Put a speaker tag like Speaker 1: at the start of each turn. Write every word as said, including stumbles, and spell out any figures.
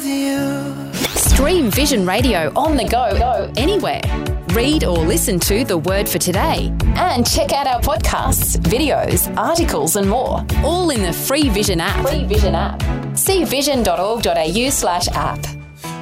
Speaker 1: with you.
Speaker 2: Stream Vision Radio on the go, go anywhere. Read or listen to The Word for Today. And check out our podcasts, videos, articles and more. All in the free Vision app. Free Vision app. see vision dot org dot a u slash app.